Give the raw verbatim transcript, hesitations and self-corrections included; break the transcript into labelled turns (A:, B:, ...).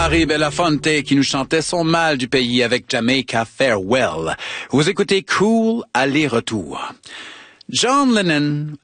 A: Harry Belafonte qui nous chantait son mal du pays avec Jamaica Farewell. Vous écoutez Cool Aller-Retour. John Lennon